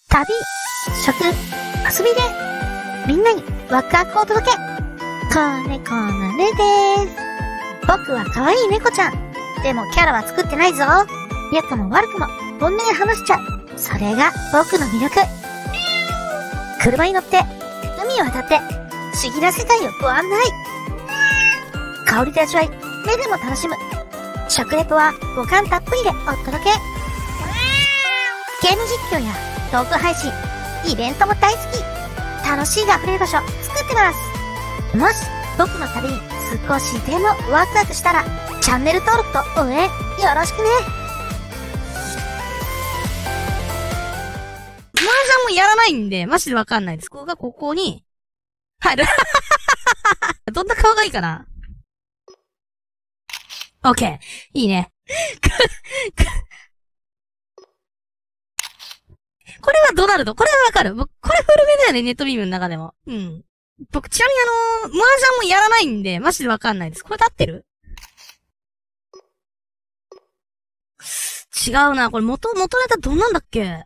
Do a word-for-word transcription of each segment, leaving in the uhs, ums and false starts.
旅、食、遊びで、みんなにワクワクを届け。子猫のねでーす。僕は可愛い猫ちゃん。でもキャラは作ってないぞ。良くも悪くも本音で話しちゃう。それが僕の魅力。車に乗って、海を渡って、不思議な世界をご案内。香りで味わい、目でも楽しむ。食レポは五感たっぷりでお届け。ゲーム実況やトーク配信、イベントも大好き。楽しいが溢れる場所作ってます。もし僕の旅に少しでもワクワクしたら、チャンネル登録と応援よろしくね。 麻雀もやらないんで、マジでわかんないです。ここがここに入る。どんな顔がいいかな？オッケー。いいね。これはドナルド。これはわかる。僕、これ古めだよね、ネットビームの中でも。うん。僕、ちなみにあのー、麻雀もやらないんで、マジでわかんないです。これで合ってる？違うな。これ元、元ネタどんなんだっけ？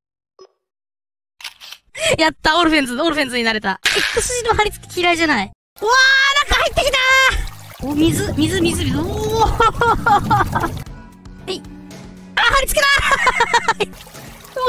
やった、オルフェンズ、オルフェンズになれた。X 字の貼り付き嫌いじゃない。うわー、中入ってきたー！お、水、水、水、水、おーえい。あ、貼り付けだーう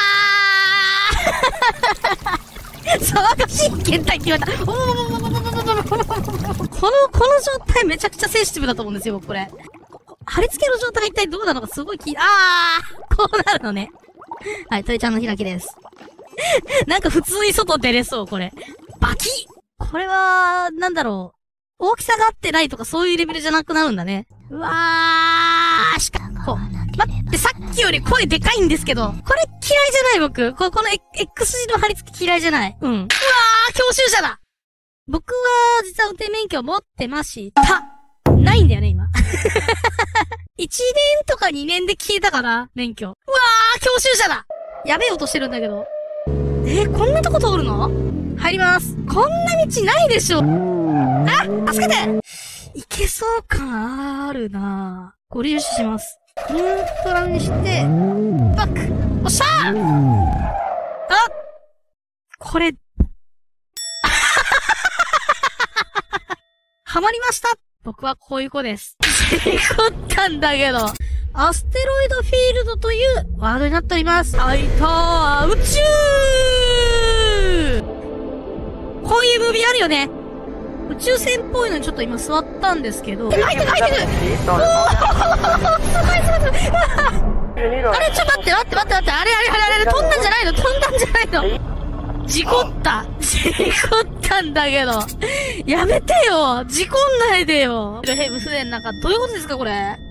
わー騒がしい検体って言われた。おーこの、この状態めちゃくちゃセンシティブだと思うんですよ、僕これ。貼り付けの状態が一体どうなのかすごい気、あーこうなるのね。はい、鳥ちゃんの開きです。なんか普通に外出れそう、これ。バキッこれは、なんだろう。大きさが合ってないとかそういうレベルじゃなくなるんだね。うわーしか、こう。待って、さっきより声でかいんですけど。これ嫌いじゃない僕。こ、この X 字の貼り付き嫌いじゃない。うん。うわー教習者だ僕は、実は運転免許持ってました。ないんだよね、今。いちねんとかにねんで消えたかな免許。うわー教習者だやべえ音してるんだけど。えー、こんなとこ通るの？入ります。こんな道ないでしょ。あ、助けていけそう感あるなぁ。ご利用します。ニュートラルにして、バックおっしゃーあこれ、ハマりました僕はこういう子です。事故ったんだけど。アステロイドフィールドというワードになっております。あいたー宇宙こういうムービーあるよね。宇宙船っぽいのにちょっと今座ったんですけど。入ってる入ってるおーすごいすごいすごいあれちょっと待って待って待って待って。あれあれあれあれ飛んだんじゃないの飛んだんじゃないの事故った事故ったんだけど。やめてよ事故んないでよ。ヘブ船なんかどういうことですかこれ。